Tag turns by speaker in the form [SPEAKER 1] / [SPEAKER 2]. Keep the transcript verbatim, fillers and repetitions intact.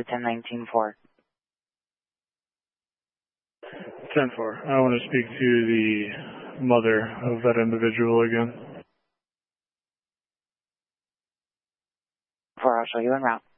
[SPEAKER 1] to ten nineteen four.
[SPEAKER 2] ten four. I want to speak to the mother of that individual again.
[SPEAKER 1] four, I'll show you en route.